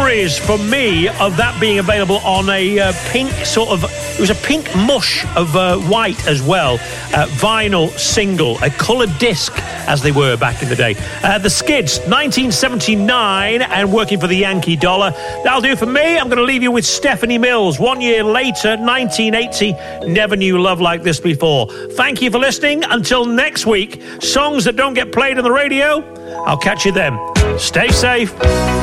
memories for me of that being available on a pink sort of, it was a pink mush of white as well, vinyl single, a coloured disc as they were back in the day. The Skids, 1979, and Working for the Yankee Dollar. That'll do for me. I'm going to leave you with Stephanie Mills. 1 year later, 1980, Never Knew Love Like This Before. Thank you for listening. Until next week, songs that don't get played on the radio, I'll catch you then. Stay safe.